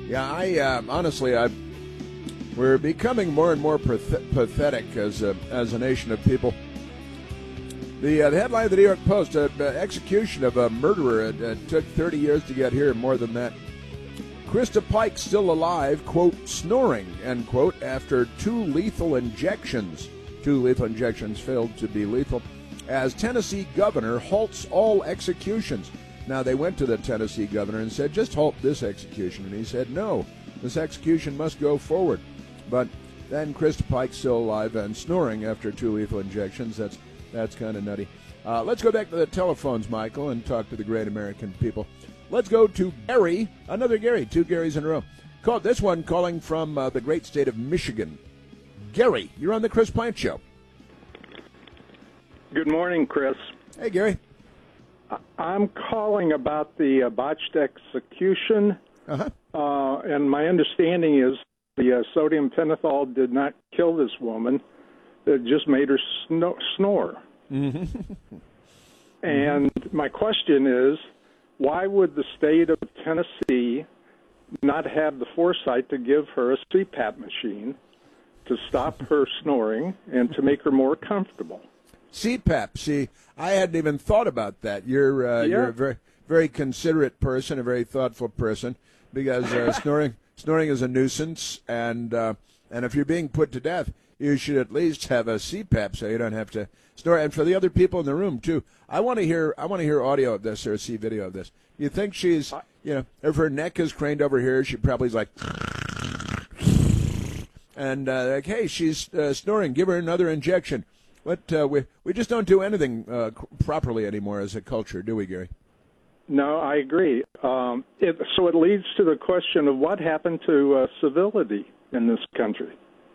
Yeah, honestly, we're becoming more and more pathetic as a nation of people. The headline of the New York Post: execution of a murderer. It took 30 years to get here, more than that. Krista Pike still alive, quote, snoring, end quote, after two lethal injections. Two lethal injections failed to be lethal, as Tennessee governor halts all executions. Now, they went to the Tennessee governor and said, just halt this execution. And he said, no, this execution must go forward. But then Krista Pike's still alive and snoring after two lethal injections. That's kind of nutty. Let's go back to the telephones, Michael, and talk to the great American people. Let's go to Gary, another Gary, two Garys in a row. This one calling from the great state of Michigan. Gary, you're on the Chris Plante Show. Good morning, Chris. Hey, Gary. I'm calling about the botched execution. And my understanding is the sodium pentothal did not kill this woman. It just made her snore. And my question is, why would the state of Tennessee not have the foresight to give her a CPAP machine to stop her snoring and to make her more comfortable? CPAP. See, I hadn't even thought about that. You're a very, very considerate person, a very thoughtful person, because snoring is a nuisance, and if you're being put to death, you should at least have a CPAP so you don't have to snore. And for the other people in the room too, I want to hear audio of this or see video of this. You think she's, if her neck is craned over here, she probably is like, and like, hey, she's snoring. Give her another injection. But we just don't do anything properly anymore as a culture, do we, Gary? No, I agree. So it leads to the question of what happened to civility in this country.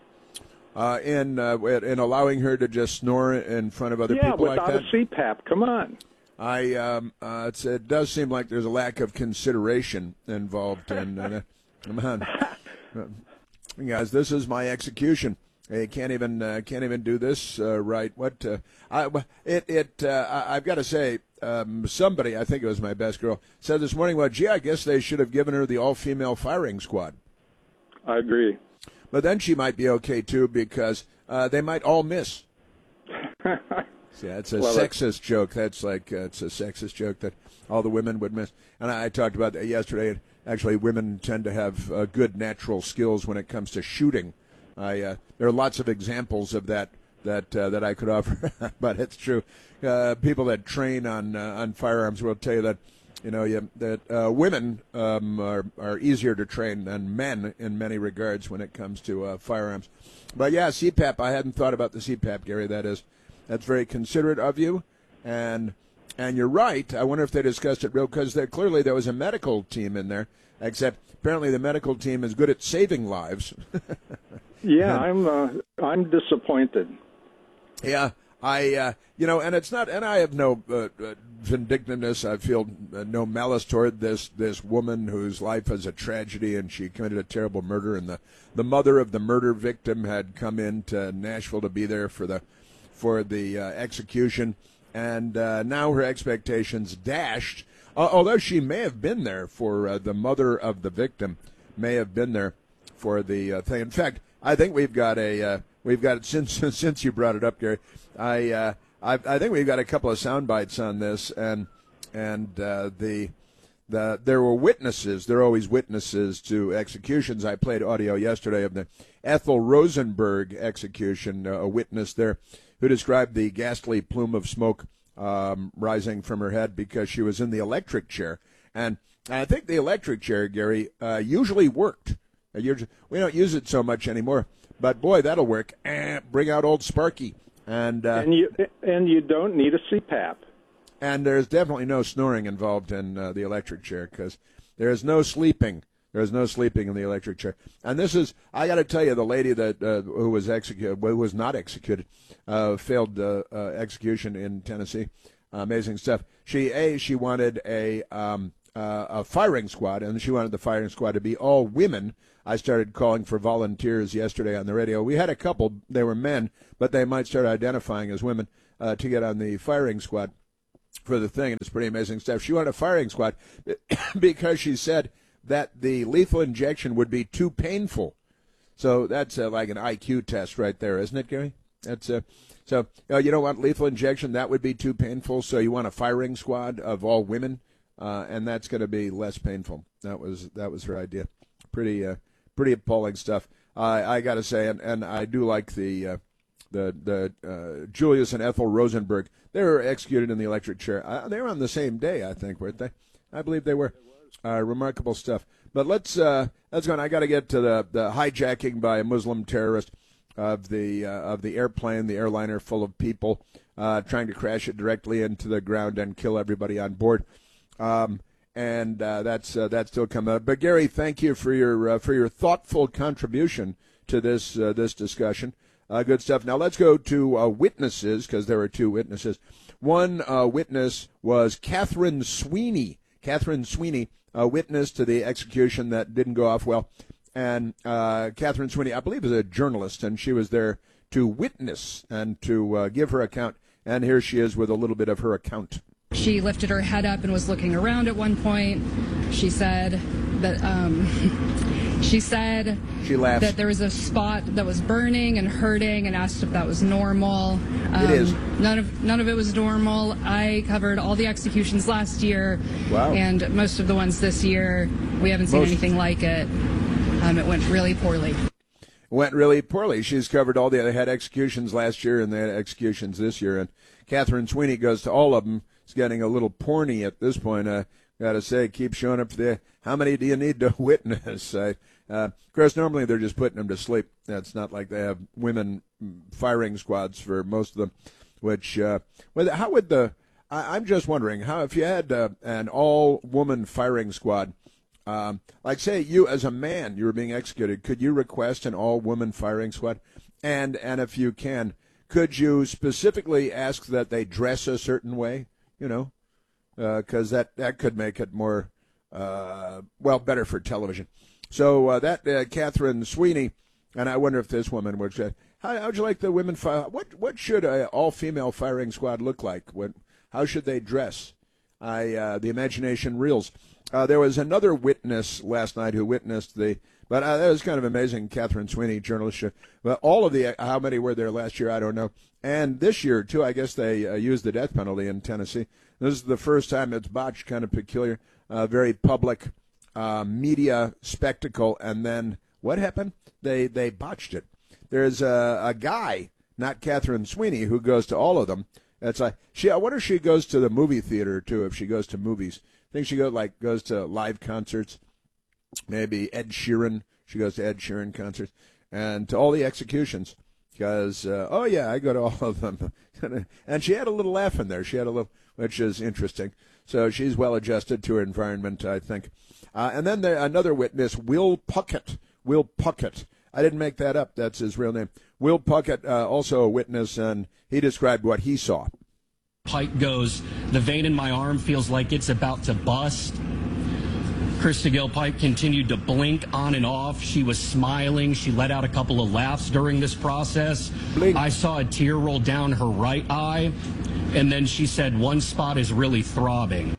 In allowing her to just snore in front of other people like that? Yeah, without a CPAP. Come on. It does seem like there's a lack of consideration involved. And come on, guys, this is my execution. They can't even do this right. What? I've got to say, somebody, I think it was my best girl, said this morning, well, gee, I guess they should have given her the all-female firing squad. I agree. But then she might be okay, too, because they might all miss. See, that's a sexist joke. That's like it's a sexist joke that all the women would miss. And I talked about that yesterday. Actually, women tend to have good natural skills when it comes to shooting. There are lots of examples of that I could offer, but it's true. People that train on firearms will tell you that women are easier to train than men in many regards when it comes to firearms. But yeah, CPAP. I hadn't thought about the CPAP, Gary. That's very considerate of you, and you're right. I wonder if they discussed it real, because clearly there was a medical team in there. Except apparently the medical team is good at saving lives. Yeah, I'm disappointed. Yeah. And it's not, and I have no vindictiveness. I feel no malice toward this woman whose life is a tragedy, and she committed a terrible murder. And the mother of the murder victim had come into Nashville to be there for the execution, and now her expectations dashed. Although she may have been there for the mother of the victim, may have been there for the thing. In fact, I think we've got since you brought it up, Gary. I think we've got a couple of sound bites on this, and there were witnesses. There are always witnesses to executions. I played audio yesterday of the Ethel Rosenberg execution, a witness there who described the ghastly plume of smoke rising from her head because she was in the electric chair. And I think the electric chair, Gary, usually worked. We don't use it so much anymore. But boy, that'll work. Bring out old Sparky, and you don't need a CPAP. And there's definitely no snoring involved in the electric chair, because there is no sleeping. There is no sleeping in the electric chair. And this is, I got to tell you, the lady that who was not executed, failed execution in Tennessee. Amazing stuff. She wanted a firing squad, and she wanted the firing squad to be all women. I started calling for volunteers yesterday on the radio. We had a couple. They were men, but they might start identifying as women to get on the firing squad for the thing. And it's pretty amazing stuff. She wanted a firing squad because she said that the lethal injection would be too painful. So that's like an IQ test right there, isn't it, Gary? That's so you don't want lethal injection. That would be too painful. So you want a firing squad of all women, and that's going to be less painful. That was her idea. Pretty appalling stuff. I got to say, and I do like the Julius and Ethel Rosenberg. They were executed in the electric chair. They were on the same day, I think, weren't they? I believe they were. Remarkable stuff. But let's go on. I got to get to the hijacking by a Muslim terrorist of the airplane, the airliner full of people, trying to crash it directly into the ground and kill everybody on board. And that's still coming up. But Gary, thank you for your thoughtful contribution to this discussion. Good stuff. Now let's go to witnesses, because there are two witnesses. One witness was Catherine Sweeney. Catherine Sweeney, a witness to the execution that didn't go off well. And Catherine Sweeney, I believe, is a journalist, and she was there to witness and to give her account. And here she is with a little bit of her account. She lifted her head up and was looking around at one point. She said that she laughed, that there was a spot that was burning and hurting, and asked if that was normal. It is. None of it was normal. I covered all the executions last year. Wow. And most of the ones this year. We haven't seen anything like it. It went really poorly. Went really poorly. She's covered all they had executions last year, and they had executions this year. And Catherine Sweeney goes to all of them. It's getting a little porny at this point. Got to say, keep showing up there. How many do you need to witness? Of course, normally they're just putting them to sleep. It's not like they have women firing squads for most of them. Which, how would I'm just wondering, how if you had an all-woman firing squad, like say you as a man, you were being executed, could you request an all-woman firing squad? And if you can, could you specifically ask that they dress a certain way? You know, because that could make it more, better for television. So Catherine Sweeney, and I wonder if this woman would say, how would you like the women fire? What should an all-female firing squad look like? How should they dress? The imagination reels. There was another witness last night who witnessed but that was kind of amazing. Catherine Sweeney, journalist. But all of how many were there last year? I don't know. And this year, too, I guess they used the death penalty in Tennessee. This is the first time it's botched, kind of peculiar, very public media spectacle. And then what happened? They botched it. There's a guy, not Catherine Sweeney, who goes to all of them. It's like I wonder if she goes to the movie theater, too, if she goes to movies. I think she goes to live concerts. Maybe Ed Sheeran. She goes to Ed Sheeran concerts and to all the executions because, I go to all of them. And she had a little laugh in there. Which is interesting. So she's well adjusted to her environment, I think. And then another witness, Will Puckett. Will Puckett. I didn't make that up. That's his real name. Will Puckett, also a witness, and he described what he saw. Pike goes, the vein in my arm feels like it's about to bust. Krista Gilpike continued to blink on and off. She was smiling. She let out a couple of laughs during this process. Blink. I saw a tear roll down her right eye, and then she said, one spot is really throbbing.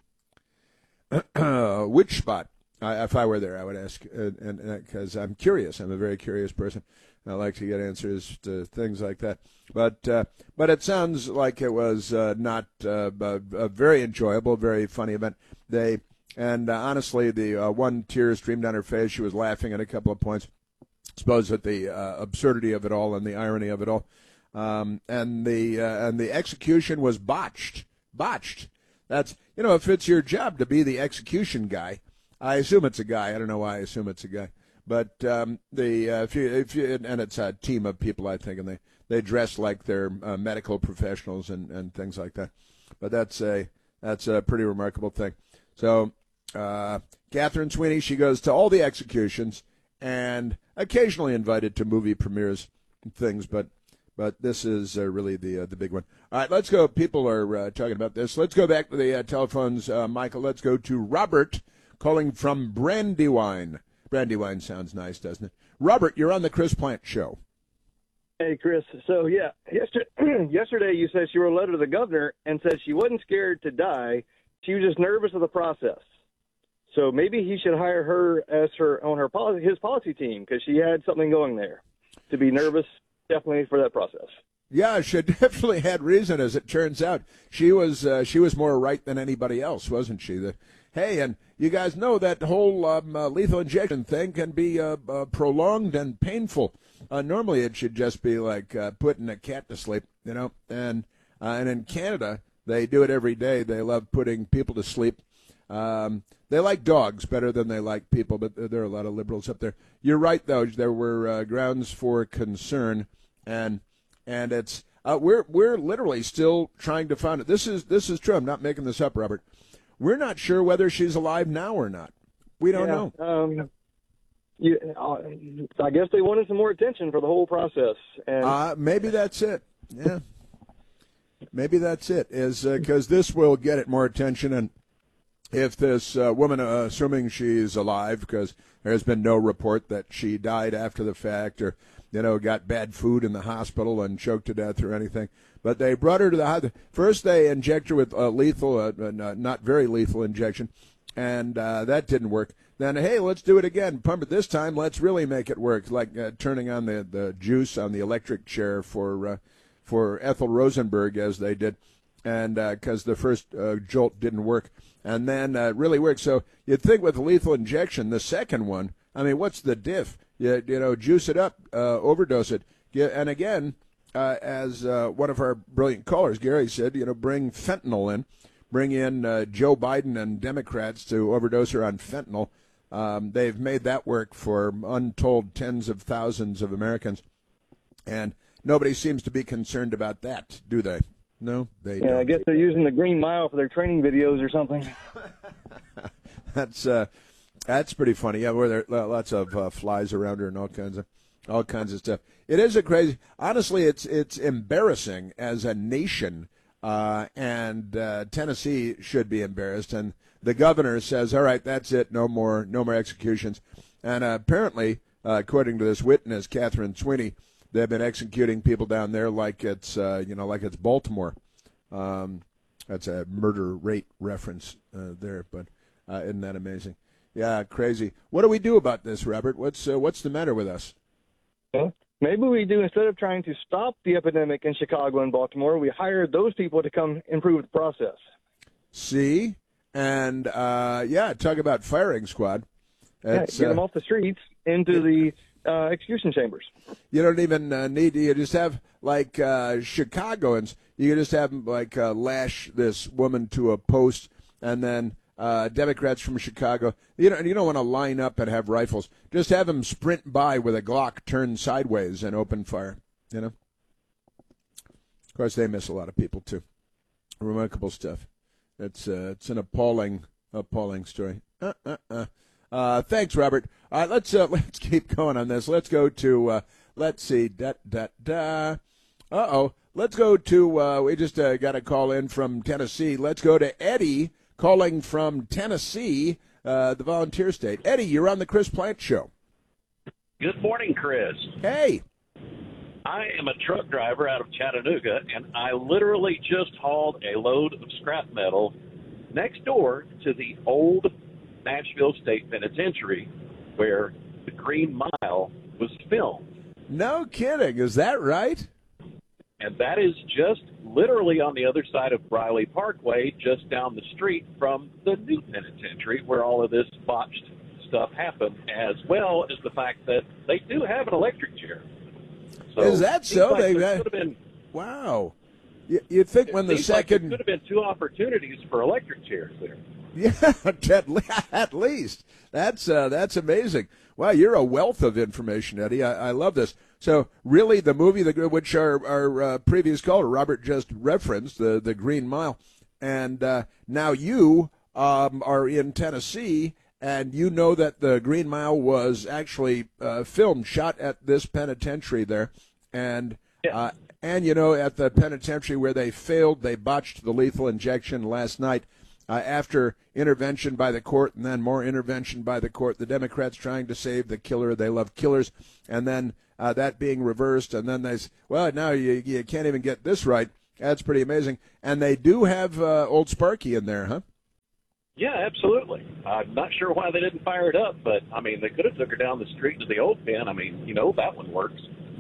Which spot? If I were there, I would ask, because I'm curious. I'm a very curious person. I like to get answers to things like that. But it sounds like it was not a very enjoyable, very funny event. Honestly, the one tear streamed down her face. She was laughing at a couple of points. I suppose at the absurdity of it all and the irony of it all. And the execution was botched. That's, if it's your job to be the execution guy, I assume it's a guy. I don't know why I assume it's a guy. But if you and it's a team of people, I think, and they dress like they're medical professionals and things like that. But that's a pretty remarkable thing. So Catherine Sweeney, she goes to all the executions and occasionally invited to movie premieres and things, but this is really the big one. All right, let's go. People are talking about this. Let's go back to the telephones, Michael. Let's go to Robert calling from Brandywine. Brandywine sounds nice, doesn't it? Robert, you're on the Chris Plant Show. Hey, Chris. So, yesterday you said she wrote a letter to the governor and said she wasn't scared to die. She was just nervous of the process. So maybe he should hire her as his policy team, because she had something going there. To be nervous, definitely, for that process. Yeah, she definitely had reason. As it turns out, she was more right than anybody else, wasn't she? Hey, and you guys know that whole lethal injection thing can be prolonged and painful. Normally, it should just be like putting a cat to sleep, you know. And in Canada, they do it every day. They love putting people to sleep. They like dogs better than they like people, but there are a lot of liberals up there. You're right, though. There were grounds for concern, and it's we're literally still trying to find it. This is true. I'm not making this up, Robert. We're not sure whether she's alive now or not. We don't know. I guess they wanted some more attention for the whole process, and maybe that's it. Yeah, maybe that's it. Is because this will get it more attention. And if this woman, assuming she's alive, because there has been no report that she died after the fact, or got bad food in the hospital and choked to death or anything. But they brought her to the hospital. First, they inject her with lethal, not very lethal injection, and that didn't work. Then, hey, let's do it again. Pump it this time. Let's really make it work, like turning on the juice on the electric chair for Ethel Rosenberg, as they did, and because the first jolt didn't work. And then really worked. So you'd think with a lethal injection, the second one, I mean, what's the diff? Juice it up, overdose it. And again, as one of our brilliant callers, Gary, said, bring fentanyl in. Bring in Joe Biden and Democrats to overdose her on fentanyl. They've made that work for untold tens of thousands of Americans. And nobody seems to be concerned about that, do they? No, they don't. I guess they're using the Green Mile for their training videos or something. That's pretty funny. Yeah, where there are lots of flies around her and all kinds of stuff. It is a crazy. Honestly, it's embarrassing as a nation, and Tennessee should be embarrassed. And the governor says, "All right, that's it. No more executions." And apparently, according to this witness, Catherine Sweeney, they've been executing people down there like it's like it's Baltimore. That's a murder rate reference there, but isn't that amazing? Yeah, crazy. What do we do about this, Robert? What's the matter with us? Well, maybe we do, instead of trying to stop the epidemic in Chicago and Baltimore, we hire those people to come improve the process. See? And, talk about firing squad. Get them off the streets into the execution chambers. You don't even need to. You just have, like, Chicagoans, you can just have them, like, lash this woman to a post, and then Democrats from Chicago, you don't want to line up and have rifles. Just have them sprint by with a Glock turned sideways and open fire, Of course, they miss a lot of people, too. Remarkable stuff. It's an appalling story. Thanks, Robert. All right, let's keep going on this. Let's go to, let's see, Let's go to, we just got a call in from Tennessee. Let's go to Eddie, calling from Tennessee, the volunteer state. Eddie, you're on the Chris Plante Show. Good morning, Chris. Hey. I am a truck driver out of Chattanooga, and I literally just hauled a load of scrap metal next door to the old Nashville State Penitentiary where The Green Mile was filmed. No kidding. Is that right? And that is just literally on the other side of Briley Parkway, just down the street from the new penitentiary where all of this botched stuff happened, as well as the fact that they do have an electric chair. So is that so? Like could have been. Wow. You'd think when the second. Like there could have been two opportunities for electric chairs there. Yeah, at least. That's amazing. Wow, you're a wealth of information, Eddie. I love this. So really the movie which our previous caller, Robert, just referenced, the Green Mile, and now you are in Tennessee, and you know that the Green Mile was actually filmed, shot at this penitentiary there, and yeah. And at the penitentiary where they botched the lethal injection last night. After intervention by the court and then more intervention by the court, the Democrats trying to save the killer. They love killers. And then that being reversed. And then they say, well, now you can't even get this right. That's pretty amazing. And they do have Old Sparky in there, huh? Yeah, absolutely. I'm not sure why they didn't fire it up, but, I mean, they could have took her down the street to the old pen. I mean, that one works.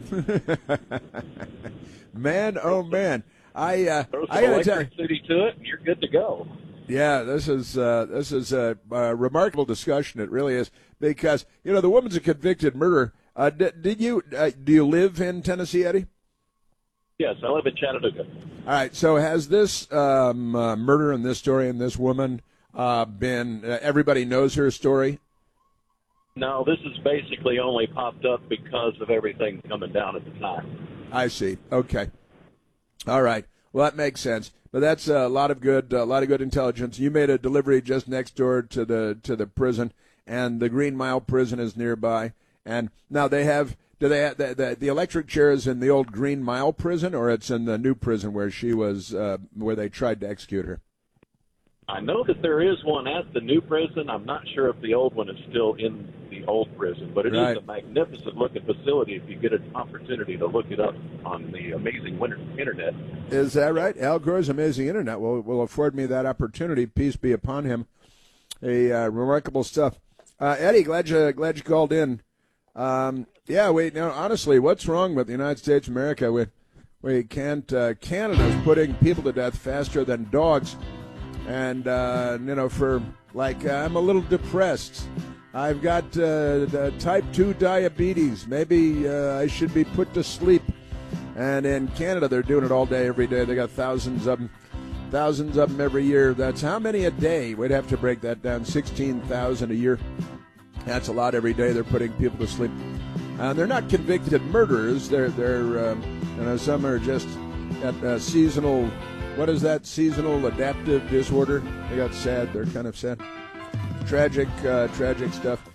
Man, oh, man. Throw some I gotta tell you, electricity to it, and you're good to go. yeah, this is a remarkable discussion. It really is, because the woman's a convicted murderer. Do you live in Tennessee, Eddie? Yes, I live in Chattanooga. All right. So has this murder and this story and this woman been? Everybody knows her story. No, this is basically only popped up because of everything coming down at the time. I see. Okay. All right. Well, that makes sense. But that's a lot of good intelligence. You made a delivery just next door to the prison, and the Green Mile prison is nearby. And now they have. Do they have the electric chair is in the old Green Mile prison, or it's in the new prison where she was, where they tried to execute her? I know that there is one at the new prison. I'm not sure if the old one is still in the old prison, but it is a magnificent-looking facility if you get an opportunity to look it up on the amazing internet. Is that right? Al Gore's amazing internet will afford me that opportunity. Peace be upon him. Remarkable stuff. Eddie, glad you called in. Honestly, what's wrong with the United States of America? We can't. Canada's putting people to death faster than dogs. And, I'm a little depressed. I've got type 2 diabetes. Maybe I should be put to sleep. And in Canada, they're doing it all day, every day. They got thousands of them every year. That's how many a day? We'd have to break that down. 16,000 a year. That's a lot every day. They're putting people to sleep. They're not convicted murderers. They're some are just at seasonal. What is that? Seasonal adaptive disorder. They got sad. They're kind of sad. Tragic stuff.